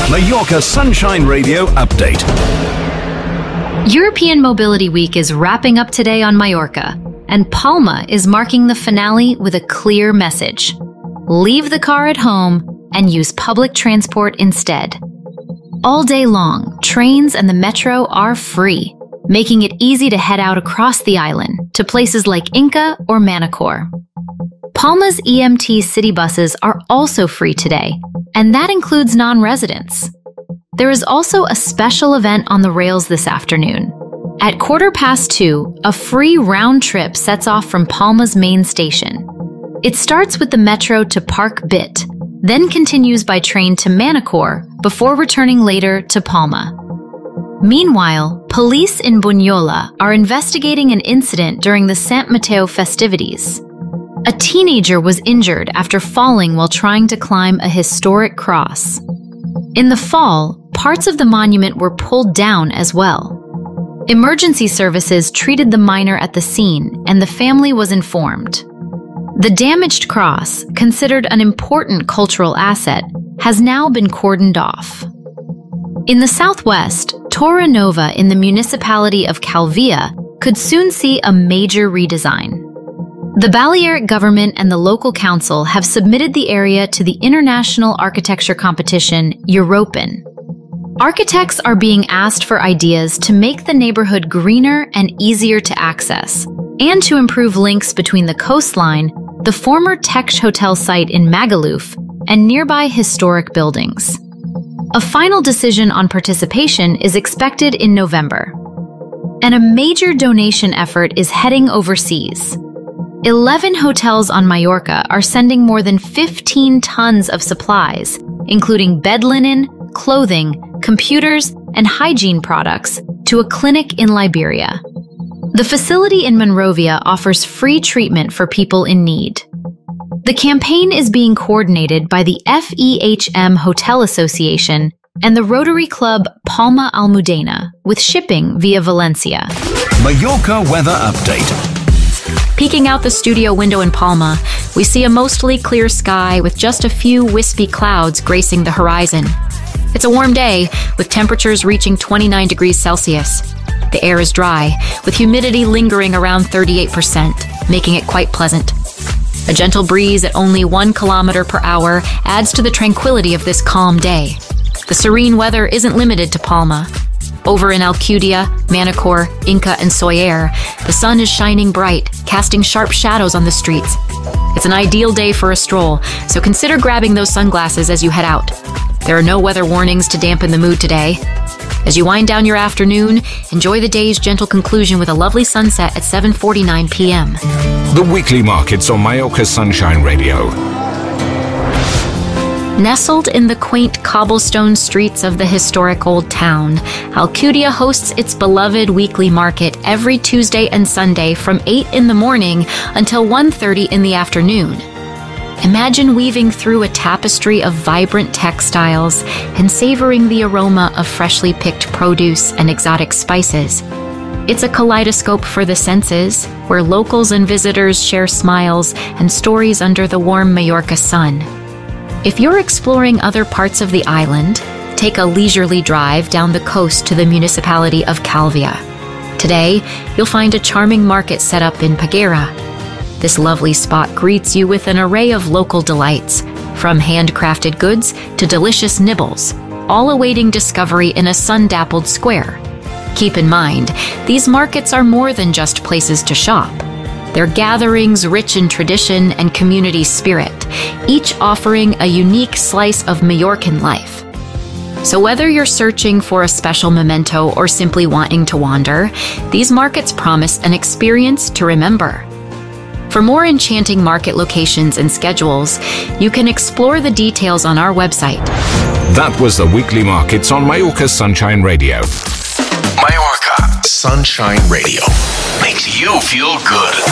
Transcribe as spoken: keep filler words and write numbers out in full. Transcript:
Mallorca Sunshine Radio Update. European Mobility Week is wrapping up today on Mallorca, and Palma is marking the finale with a clear message. Leave the car at home and use public transport instead. All day long, trains and the metro are free, making it easy to head out across the island to places like Inca or Manacor. Palma's E M T city buses are also free today, and that includes non-residents. There is also a special event on the rails this afternoon. At quarter past two, a free round trip sets off from Palma's main station. It starts with the metro to Park Bit, then continues by train to Manacor before returning later to Palma. Meanwhile, police in Bunyola are investigating an incident during the Sant Mateo festivities. A teenager was injured after falling while trying to climb a historic cross. In the fall, parts of the monument were pulled down as well. Emergency services treated the minor at the scene, and the family was informed. The damaged cross, considered an important cultural asset, has now been cordoned off. In the southwest, Torre Nova in the municipality of Calvia could soon see a major redesign. The Balearic government and the local council have submitted the area to the international architecture competition Europen. Architects are being asked for ideas to make the neighborhood greener and easier to access, and to improve links between the coastline, the former Tex Hotel site in Magaluf, and nearby historic buildings. A final decision on participation is expected in November. And a major donation effort is heading overseas. Eleven hotels on Mallorca are sending more than fifteen tons of supplies, including bed linen, clothing, computers, and hygiene products, to a clinic in Liberia. The facility in Monrovia offers free treatment for people in need. The campaign is being coordinated by the F E H M Hotel Association and the Rotary Club Palma Almudena, with shipping via Valencia. Mallorca Weather Update. Peeking out the studio window in Palma, we see a mostly clear sky with just a few wispy clouds gracing the horizon. It's a warm day, with temperatures reaching twenty-nine degrees Celsius. The air is dry, with humidity lingering around thirty-eight percent, making it quite pleasant. A gentle breeze at only one kilometer per hour adds to the tranquility of this calm day. The serene weather isn't limited to Palma. Over in Alcudia, Manacor, Inca, and Soyer, the sun is shining bright, casting sharp shadows on the streets. It's an ideal day for a stroll, so consider grabbing those sunglasses as you head out. There are no weather warnings to dampen the mood today. As you wind down your afternoon, enjoy the day's gentle conclusion with a lovely sunset at seven forty-nine p m The weekly markets on Mallorca Sunshine Radio. Nestled in the quaint cobblestone streets of the historic old town, Alcudia hosts its beloved weekly market every Tuesday and Sunday from eight in the morning until one thirty in the afternoon. Imagine weaving through a tapestry of vibrant textiles and savoring the aroma of freshly picked produce and exotic spices. It's a kaleidoscope for the senses, where locals and visitors share smiles and stories under the warm Mallorca sun. If you're exploring other parts of the island, take a leisurely drive down the coast to the municipality of Calvia. Today, you'll find a charming market set up in Peguera. This lovely spot greets you with an array of local delights, from handcrafted goods to delicious nibbles, all awaiting discovery in a sun-dappled square. Keep in mind, these markets are more than just places to shop. They're gatherings rich in tradition and community spirit, each offering a unique slice of Mallorcan life. So whether you're searching for a special memento or simply wanting to wander, these markets promise an experience to remember. For more enchanting market locations and schedules, you can explore the details on our website. That was the weekly markets on Mallorca Sunshine Radio. Mallorca Sunshine Radio makes you feel good.